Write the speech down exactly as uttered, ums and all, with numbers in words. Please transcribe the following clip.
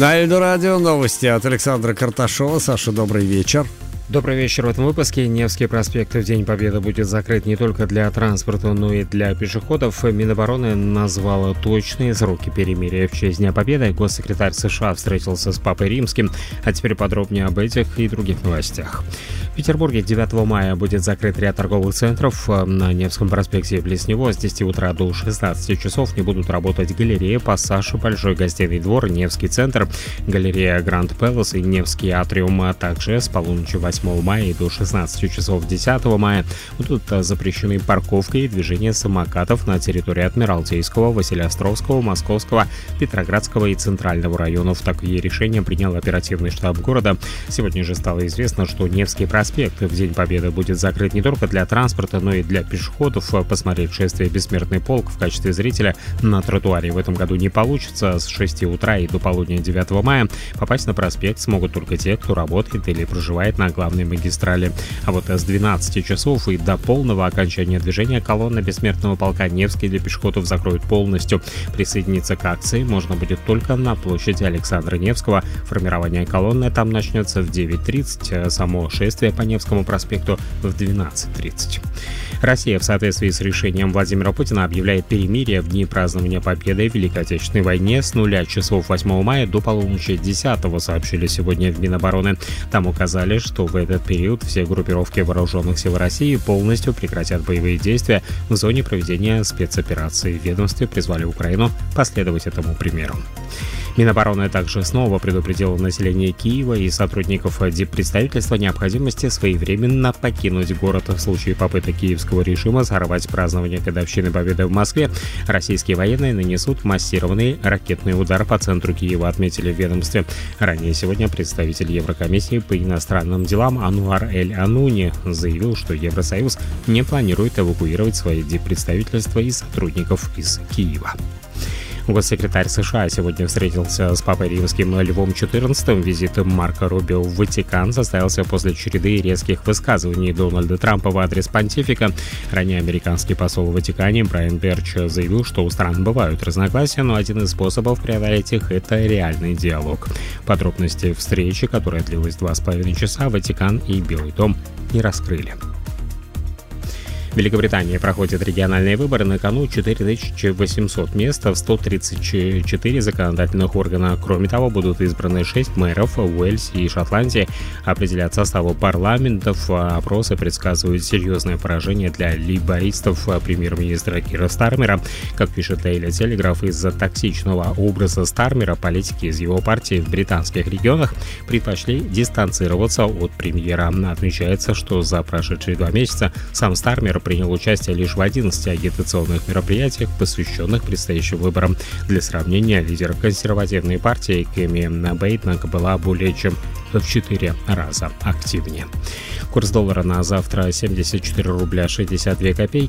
На Эльдорадио новости от Александра Карташова. Саша, добрый вечер. Добрый вечер. В этом выпуске Невский проспект в День Победы будет закрыт не только для транспорта, но и для пешеходов. Минобороны назвала точные сроки перемирия в честь Дня Победы. Госсекретарь США встретился с Папой Римским. А теперь подробнее об этих и других новостях. В Петербурге девятого мая будет закрыт ряд торговых центров. На Невском проспекте близ него с десяти утра до шестнадцати часов не будут работать галерея, Пассаж, Большой гостиный двор, Невский центр, галерея Гранд Пэлас и Невский атриум, а также с полуночи восьмого мая и до шестнадцати часов десятого мая будут запрещены парковка и движение самокатов на территории Адмиралтейского, Василеостровского, Московского, Петроградского и Центрального районов. Такие решения принял оперативный штаб города. Сегодня же стало известно, что Невский проспект в День Победы будет закрыт не только для транспорта, но и для пешеходов. Посмотреть шествие «Бессмертный полк» в качестве зрителя на тротуаре в этом году не получится. С шести утра и до полудня девятого мая попасть на проспект смогут только те, кто работает или проживает на главной магистрали. А вот с двенадцати часов и до полного окончания движения колонна «Бессмертного полка» Невский для пешеходов закроют полностью. Присоединиться к акции можно будет только на площади Александра Невского. Формирование колонны там начнется в девять тридцать. Само шествие по Невскому проспекту в двенадцать тридцать. Россия в соответствии с решением Владимира Путина объявляет перемирие в дни празднования Победы в Великой Отечественной войне с нуля часов восьмого мая до полуночи десятого, сообщили сегодня в Минобороны. Там указали, что в этот период все группировки вооруженных сил России полностью прекратят боевые действия в зоне проведения спецоперации. В ведомстве призвали Украину последовать этому примеру. Минобороны также снова предупредила население Киева и сотрудников диппредставительства необходимости своевременно покинуть город в случае попыток киевского режима сорвать празднование годовщины Победы в Москве. Российские военные нанесут массированный ракетный удар по центру Киева, отметили в ведомстве. Ранее сегодня представитель Еврокомиссии по иностранным делам Ануар Эль-Ануни заявил, что Евросоюз не планирует эвакуировать свои диппредставительства и сотрудников из Киева. Госсекретарь США сегодня встретился с Папой Римским Львом четырнадцатым. Визит Марко Рубио в Ватикан состоялся после череды резких высказываний Дональда Трампа в адрес понтифика. Ранее американский посол в Ватикане Брайан Берч заявил, что у стран бывают разногласия, но один из способов преодолеть их – это реальный диалог. Подробности встречи, которая длилась два с половиной часа, Ватикан и Белый дом не раскрыли. В Великобритании проходят региональные выборы. На кону четыре тысячи восемьсот мест в ста тридцати четырёх законодательных органах. Кроме того, будут избраны шесть мэров в Уэльсе и Шотландии. Определят составы парламентов. Опросы предсказывают серьезное поражение для лейбористов премьер-министра Кира Стармера. Как пишет Daily Telegraph, из-за токсичного образа Стармера политики из его партии в британских регионах предпочли дистанцироваться от премьера. Отмечается, что за прошедшие два месяца сам Стармер принял участие лишь в одиннадцати агитационных мероприятиях, посвященных предстоящим выборам. Для сравнения, лидер консервативной партии Кэми Бейтнак была более чем в четыре раза активнее. Курс доллара на завтра семьдесят четыре рубля шестьдесят две копейки.